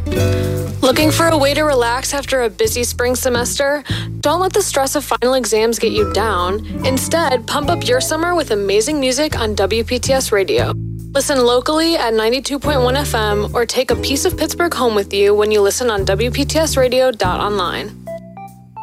Looking for a way to relax after a busy spring semester? Don't let the stress of final exams get you down. Instead, pump up your summer with amazing music on WPTS Radio. Listen locally at 92.1 FM or take a piece of Pittsburgh home with you when you listen on WPTSradio.online.